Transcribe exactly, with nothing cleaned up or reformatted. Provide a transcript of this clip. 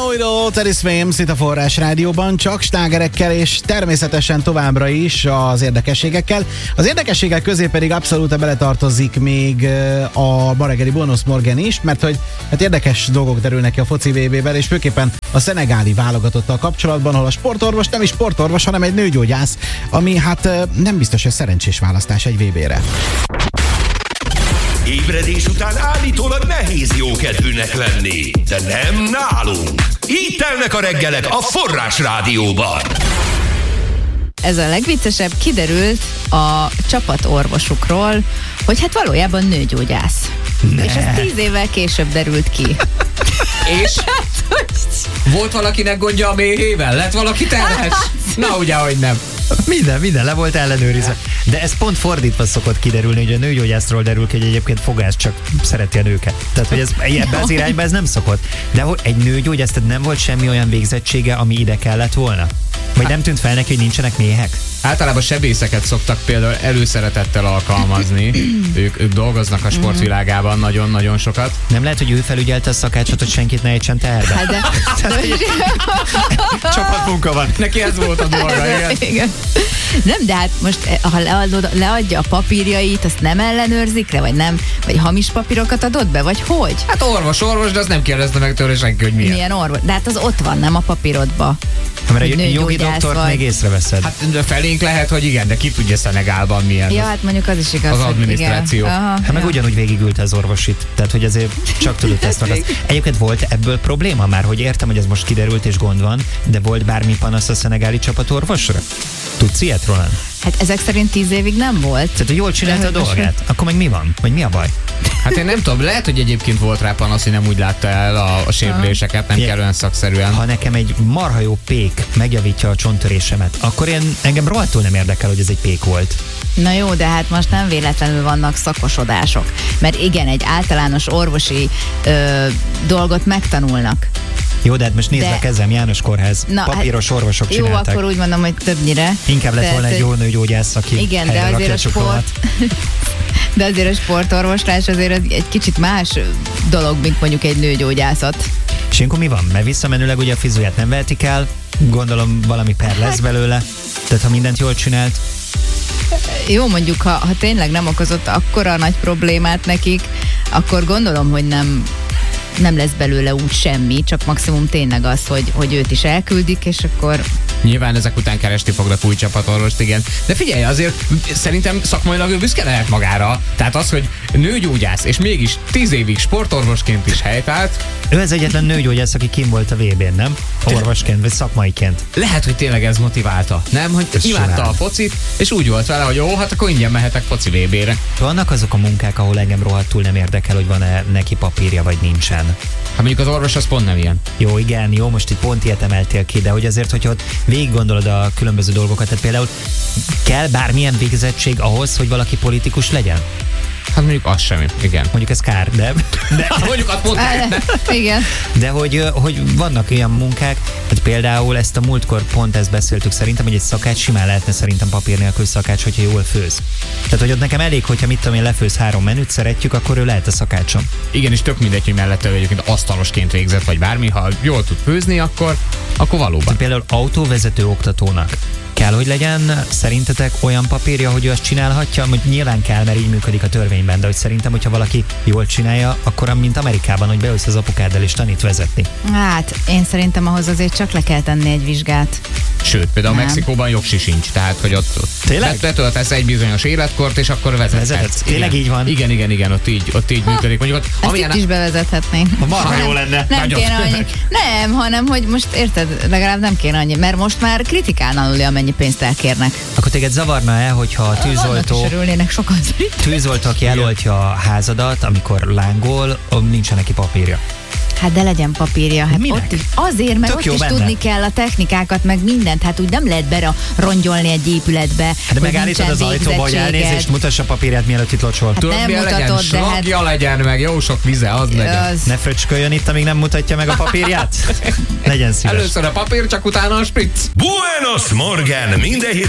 know it all, Teddy Swims itt a Forrás Rádióban, csak slágerekkel és természetesen továbbra is az érdekességekkel. Az érdekességek közé pedig abszolút beletartozik még a ma reggeli Bónusz Morgan is, mert hogy hát érdekes dolgok derülnek ki a foci vé bé-ben, és főképpen a szenegáli válogatottal kapcsolatban, ahol a sportorvos nem is sportorvos, hanem egy nőgyógyász, ami hát nem biztos, hogy szerencsés választás egy vé bé-re. Ébredés után állítólag nehéz jókedvűnek lenni, de nem nálunk. Így telnek a reggelek a Forrás Rádióban. Ez a legviccesebb, kiderült a csapatorvosukról, hogy hát valójában nőgyógyász. Ne. És ez tíz évvel később derült ki. És volt valakinek gondja a méhével? Lett valaki terhes? Na ugye, hogy nem. Minden, minden le volt ellenőrizve. De ez pont fordítva szokott kiderülni, hogy a nőgyógyászról derül ki, hogy egyébként Fogász csak szereti a nőket. Tehát, hogy ez ebben az irányban ez nem szokott. De hogy egy nőgyógyász, tehát nem volt semmi olyan végzettsége, ami ide kellett volna? Vagy nem tűnt fel neki, hogy nincsenek méhek? Általában sebészeket szoktak például előszeretettel alkalmazni. ők, ők dolgoznak a sportvilágában nagyon-nagyon sokat. Nem lehet, hogy ő felügyelte a szakácsot, hogy senkit ne ejtsen teherbe? Hát de... Csapatmunka van. Neki ez volt a dolga, igen. igen. Nem, de hát most ha leadod, leadja a papírjait, azt nem ellenőrzik le, vagy nem? Vagy hamis papírokat adott be, vagy hogy? Hát orvos, orvos, de az nem kérdezte meg tőle senki, hogy milyen. Milyen orvos? De hát az ott van, nem a papírodba. Ha, mert a jogi doktort még észreveszed. Hát felénk lehet, hogy igen, de ki tudja Szenegálban milyen. Ja, hát mondjuk az is igaz. Az adminisztráció. Aha, hát meg ja. ugyanúgy végigült az orvosit. Tehát, hogy ezért csak tudott ezt meg. Egyébként volt ebből probléma már, hogy értem, hogy ez most kiderült és gond van, de volt bármi panasz a szenegáli csapatorvosra? Tudsz ilyet, Roland? Hát ezek szerint tíz évig nem volt. Tehát, hogy jól csinálta a dolgát. Akkor meg mi van? Vagy mi a baj? Hát én nem tudom, lehet, hogy egyébként volt rá panasz, hogy nem úgy látta el a, a sérüléseket, nem kell olyan szakszerűen. Ha nekem egy marha jó pék megjavítja a csonttörésemet, akkor én, engem rohadtul nem érdekel, hogy ez egy pék volt. Na jó, de hát most nem véletlenül vannak szakosodások. Mert igen, egy általános orvosi ö, dolgot megtanulnak. Jó, de hát most nézd de... a kezem, János Kórház, na, papíros hát, orvosok jó, csináltak. akkor úgy mondom, hogy többnyire. Inkább lett volna Tehát, egy jó nőgyógyász, aki igen, de azért a sport... de azért a sportorvoslás azért egy kicsit más dolog, mint mondjuk egy nőgyógyászat. És ilyenkor mi van? Mert visszamenőleg ugye a fizuját nem vehetik el, gondolom valami per lesz belőle, tehát ha mindent jól csinált. Jó, mondjuk, ha, ha tényleg nem okozott akkora nagy problémát nekik, akkor gondolom, hogy nem... nem lesz belőle úgy semmi, csak maximum tényleg az, hogy, hogy őt is elküldik, és akkor... Nyilván ezek után keresni fognak új csapatorvost, igen. De figyelj, azért szerintem szakmailag ő büszke lehet magára. Tehát az, hogy nőgyógyász, és mégis tíz évig sportorvosként is helytált. Ő az egyetlen nőgyógyász, aki kim volt a vé bén, nem? Orvosként, vagy szakmaiként. Lehet, hogy tényleg ez motiválta, nem? Hogy ez imádta simán a focit, és úgy volt vele, hogy jó, hát akkor ingyen mehetek foci vé bére. Vannak azok a munkák, ahol engem rohadtul nem érdekel, hogy van-e neki papírja, vagy nincsen. Hát mondjuk az orvos az pont nem ilyen. Jó, igen, jó, most itt pont ilyet emeltél ki, de hogy azért, hogyha ott végig gondolod a különböző dolgokat, tehát például kell bármilyen végzettség ahhoz, hogy valaki politikus legyen? Hát mondjuk az semmi, igen. Mondjuk ez kár, de... de mondjuk azt pont kár, igen. De hogy, hogy vannak olyan munkák, hogy például ezt a múltkor pont ezt beszéltük szerintem, hogy egy szakács simán lehetne szerintem papír nélkül szakács, hogyha jól főz. Tehát, hogy ott nekem elég, hogyha mit tudom én, lefőz három menüt, szeretjük, akkor ő lehet a szakácsom. Igen, és tök mindegy, hogy mellette egyébként asztalosként végzett, vagy bármi, ha jól tud főzni, akkor, akkor valóban. Tehát például autóvezető oktatónak kell, hogy legyen szerintetek olyan papírja, hogy ő azt csinálhatja, hogy nyilván kell, mert így működik a törvényben, de hogy szerintem, hogyha valaki jól csinálja, akkor mint Amerikában, hogy beülsz az apukáddal és tanít vezetni. Hát, én szerintem ahhoz azért csak le kell tenni egy vizsgát. Sőt, például nem. Mexikóban jogsi sincs, tehát hogy ott, ott tényleg? betöltesz egy bizonyos életkort, és akkor vezethetsz. Tényleg így van? Igen, igen, igen, ott így, ott így ha, működik. Mondjuk ott, ezt amilyen... itt is bevezethetnénk. Marha jó lenne. Nem kéne annyi. Nem, hanem, hogy most érted, legalább nem kéne annyi, mert most már kritikán aluli, amennyi pénzt elkérnek. Akkor téged zavarna-e, hogyha a tűzoltó, sokan tűzoltó, aki eloltja a házadat, amikor lángol, nincsen neki papírja? Hát de legyen papírja. Hát minek? ott is, azért, mert Tök ott is benne. tudni kell a technikákat, meg mindent. Hát úgy nem lehet bere rongyolni egy épületbe. Hát de megállítod az ajtóba, hogy elnézést, mutassa a papírját, mielőtt itt locsol. Hát Tudod, nem milyen mutatod, legyen? de hát... Slagja legyen, meg jó sok vize, az legyen. Az... Ne fröcsköljön itt, amíg nem mutatja meg a papírját. Legyen szíves. Először a papír, csak utána a spritz. Buenos Morgan, minden